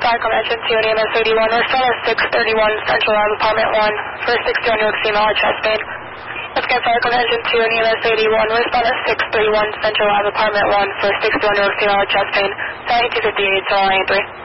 Farcom Engine 2 and EMS 81. Respond at 631 Central Ave, Apartment 1 for 61 female chest pain. Let's get Farcom Engine 2 and EMS 81. Respond at 631 Central Ave, Apartment 1 for 61 female chest pain. 9258 to line 3.